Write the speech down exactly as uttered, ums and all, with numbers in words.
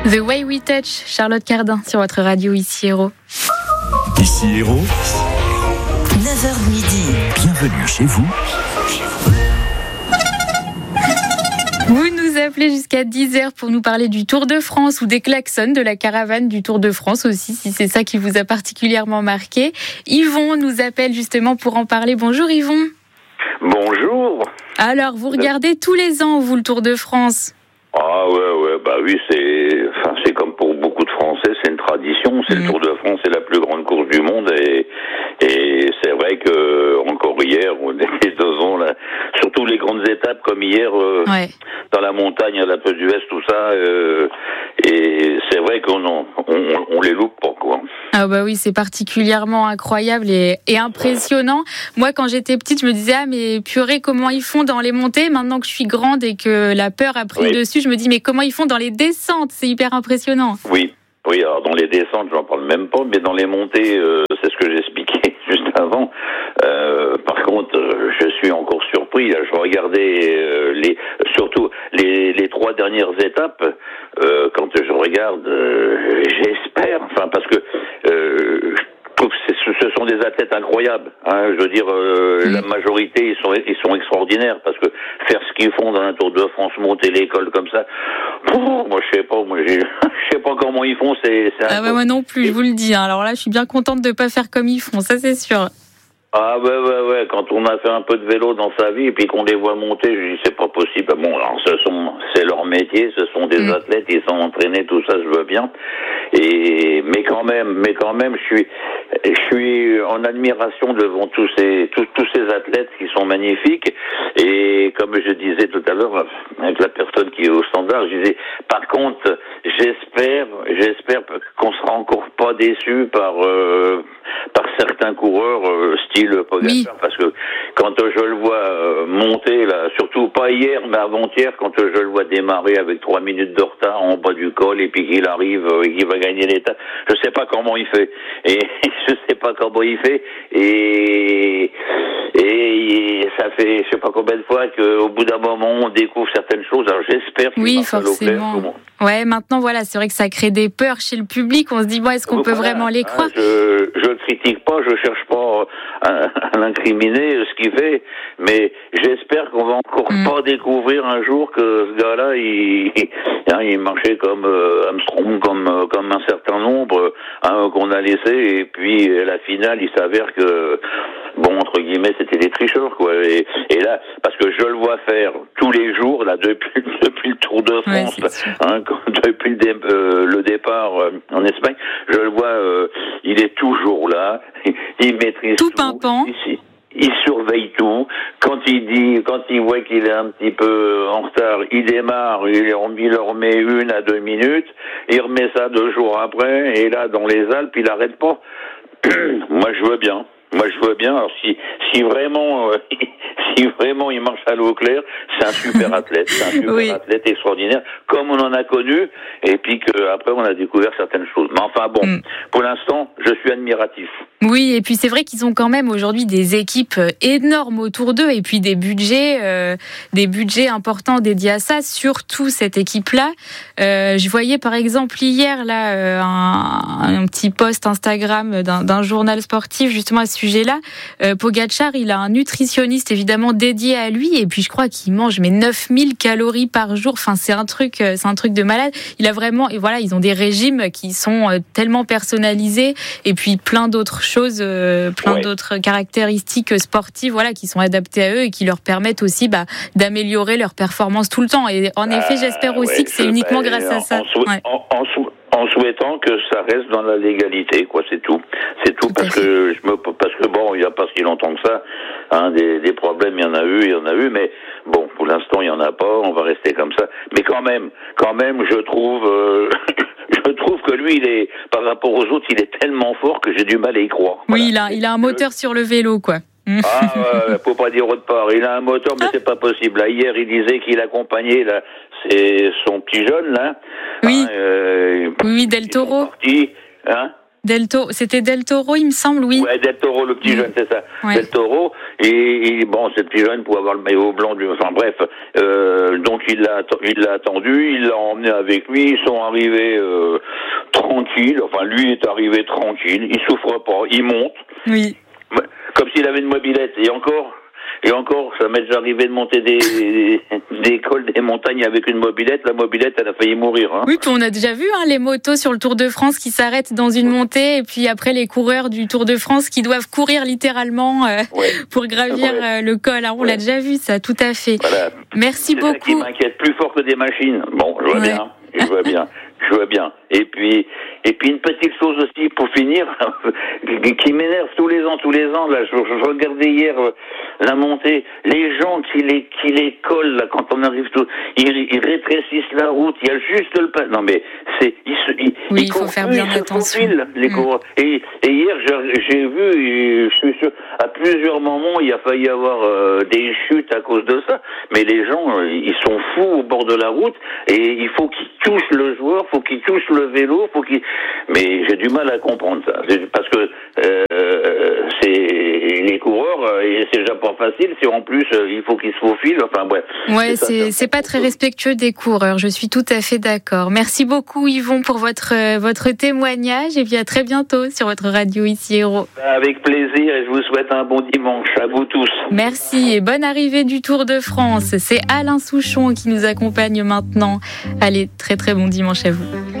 The Way We Touch, Charlotte Cardin sur votre radio Ici Héros. Ici Héros, neuf heures midi. Bienvenue chez vous. Vous nous appelez jusqu'à dix heures pour nous parler du Tour de France ou des klaxons de la caravane du Tour de France aussi, si c'est ça qui vous a particulièrement marqué. Yvon nous appelle justement pour en parler. Bonjour Yvon. Bonjour. Alors, vous regardez tous les ans, vous, le Tour de France ? Ah ouais, ouais, bah oui, c'est, enfin, c'est comme pour beaucoup de Français, c'est une tradition. C'est mmh. Le Tour de France, c'est la plus grande course du monde, et et c'est vrai que encore hier, on était devant là, surtout les grandes étapes comme hier, euh, ouais. dans la montagne, à la Peu d'Huez, tout ça, euh, et c'est vrai qu'on on, on, on les loupe pas, quoi. Ah bah oui, c'est particulièrement incroyable et, et impressionnant. Moi, quand j'étais petite, je me disais ah mais purée, comment ils font dans les montées. Maintenant que je suis grande et que la peur a pris oui. dessus, je me dis mais comment ils font dans les descentes. C'est hyper impressionnant. Oui, oui. Alors dans les descentes, j'en parle même pas, mais dans les montées, euh, c'est ce que j'expliquais juste avant. Euh, par contre, euh, je suis encore surpris. Là, je regardais euh, les, surtout les, les trois dernières étapes. Euh, quand je regarde, euh, j'espère, enfin parce que euh, je trouve que ce sont des athlètes incroyables. Hein, je veux dire, euh, mmh. la majorité ils sont ils sont extraordinaires parce que faire ce qu'ils font dans un Tour de France, monter l'école comme ça, oh, moi je sais pas, moi j'ai, je sais pas comment ils font. C'est, c'est ah ouais, moi non plus, je vous le dis. Hein. Alors là, je suis bien contente de pas faire comme ils font, ça c'est sûr. Ah ouais, ouais, ouais, quand on a fait un peu de vélo dans sa vie et puis qu'on les voit monter, je dis c'est pas possible. Bon, alors ce sont, c'est leur métier, ce sont des mmh. athlètes, ils sont entraînés, tout ça, je veux bien. Et, mais quand même, mais quand même, je suis, je suis en admiration devant tous ces, tous, tous ces athlètes qui sont magnifiques. Et comme je disais tout à l'heure, avec la personne qui est au standard, je disais, par contre, j'espère, j'espère qu'on sera encore pas déçus par, euh, par certains coureurs, euh, style le Pogacar, oui. parce que quand je le vois euh, monter là, surtout pas hier mais avant-hier, quand je le vois démarrer avec trois minutes de retard en bas du col et puis qu'il arrive euh, et qu'il va gagner l'étape, je sais pas comment il fait et je sais pas comment il fait et et ça fait je sais pas combien de fois qu'au bout d'un moment on découvre certaines choses. Alors j'espère qu'il oui forcément clair, ouais maintenant voilà c'est vrai que ça crée des peurs chez le public, on se dit bon est-ce qu'on voilà, peut vraiment les croire. Hein, je je le critique pas, je cherche pas à, à l'incriminer ce qu'il fait, mais j'espère qu'on va encore mmh. pas découvrir un jour que ce gars-là il il, il marchait comme euh, Armstrong, comme euh, comme un certain nombre hein, qu'on a laissé, et puis à la finale il s'avère que bon entre guillemets c'était des tricheurs quoi, et, et là parce que je le vois faire tous les jours là depuis depuis le Tour de France, ouais, hein, quand, depuis le, dé, euh, le départ euh, en Espagne, je le vois euh, il est toujours là, il maîtrise tout, tout pimpant. Ici. Il surveille tout. Quand il dit, quand il voit qu'il est un petit peu en retard, il démarre, il leur remet une à deux minutes, il remet ça deux jours après, et là, dans les Alpes, il arrête pas. Moi, je veux bien. Moi, je veux bien. Alors, si, si vraiment, euh, si vraiment il marche à l'eau claire, c'est un super athlète, c'est un super oui. athlète extraordinaire, comme on en a connu, et puis qu'après, on a découvert certaines choses. Mais enfin, bon, mm. pour l'instant, je suis admiratif. Oui, et puis c'est vrai qu'ils ont quand même aujourd'hui des équipes énormes autour d'eux, et puis des budgets, euh, des budgets importants dédiés à ça, surtout cette équipe-là. Euh, je voyais par exemple hier là euh, un, un petit post Instagram d'un, d'un journal sportif justement à ce sujet-là. Euh, Pogacar, il a un nutritionniste évidemment dédié à lui, et puis je crois qu'il mange mais neuf mille calories par jour. Enfin, c'est un truc, c'est un truc de malade. Il a vraiment, et voilà, ils ont des régimes qui sont tellement personnalisés, et puis plein d'autres choses, euh, plein ouais. d'autres caractéristiques sportives, voilà, qui sont adaptées à eux et qui leur permettent aussi bah, d'améliorer leur performance tout le temps. Et en euh, effet, j'espère aussi ouais, que c'est uniquement grâce à ça. En, sou- ouais. en, en, sou- en souhaitant que ça reste dans la légalité, quoi, c'est tout. C'est tout, tout parce que je me, parce que bon, il n'y a pas si longtemps que ça, hein, des, des problèmes, il y en a eu, il y en a eu, mais bon, pour l'instant, il y en a pas, on va rester comme ça. Mais quand même, quand même, je trouve, euh, je trouve que lui, il est, par rapport aux autres, il est tellement fort que j'ai du mal à y croire. Voilà. Oui, il a, il a un moteur je... sur le vélo, quoi. Ah, ouais, faut pas dire autre part. Il a un moteur, mais c'est pas possible. Là, hier, il disait qu'il accompagnait là, c'est son petit jeune là. Oui. Hein, euh, oui, Del Toro. Partis, hein. Del Toro, c'était Del Toro, il me semble, oui. Ouais, Del Toro, le petit mmh. jeune, c'est ça. Ouais. Del Toro, et, et bon, c'est petit jeune pour avoir le maillot blanc du, enfin bref, euh, donc il l'a, il l'a attendu, il l'a emmené avec lui, ils sont arrivés euh, tranquilles, enfin lui est arrivé tranquille, il souffre pas, il monte, oui, comme s'il avait une mobilette, et encore. Et encore, ça m'est déjà arrivé de monter des, des cols, des montagnes avec une mobilette. La mobilette, elle a failli mourir. Hein. Oui, puis on a déjà vu hein, les motos sur le Tour de France qui s'arrêtent dans une montée, et puis après les coureurs du Tour de France qui doivent courir littéralement euh, ouais. pour gravir ouais. euh, le col. Hein, on ouais. l'a déjà vu, ça, tout à fait. Voilà. Merci c'est beaucoup. Ça qui m'inquiète plus fort que des machines. Bon, je vois ouais. bien. Je vois bien. Je vois bien. Et puis, et puis une petite chose aussi pour finir, qui m'énerve tous les ans, tous les ans. Là, je, je regardais hier euh, la montée. Les gens qui les qui les collent là quand on arrive tout, ils, ils rétrécissent la route. Il y a juste le pas. Non mais c'est ils se ils, oui, ils il faut faire bien attention. Les mmh. coureurs. Et, et hier j'ai, j'ai vu, je suis sûr, à plusieurs moments il a failli y avoir euh, des chutes à cause de ça. Mais les gens euh, ils sont fous au bord de la route et il faut qu'ils touchent le joueur, faut qu'ils touchent le vélo, faut qu'il. Mais j'ai du mal à comprendre ça, parce que euh, c'est les coureurs et c'est déjà pas facile. Si en plus il faut qu'ils se faufilent. Enfin bref. Ouais, c'est, c'est, c'est pas très respectueux des coureurs. Je suis tout à fait d'accord. Merci beaucoup Yvon pour votre votre témoignage et puis à très bientôt sur votre radio ici Héros. Avec plaisir et je vous souhaite un bon dimanche à vous tous. Merci et bonne arrivée du Tour de France. C'est Alain Souchon qui nous accompagne maintenant. Allez, très très bon dimanche à vous.